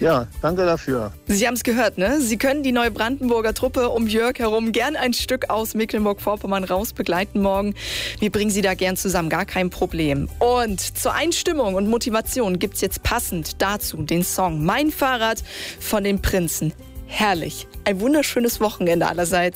Ja, danke dafür. Sie haben es gehört, ne? Sie können die Neubrandenburger Truppe um Jörg herum gern ein Stück aus Mecklenburg-Vorpommern raus begleiten morgen. Wir bringen Sie da gern zusammen, gar kein Problem. Und zur Einstimmung und Motivation gibt's jetzt passend dazu den Song Mein Fahrrad von den Prinzen. Herrlich. Ein wunderschönes Wochenende allerseits.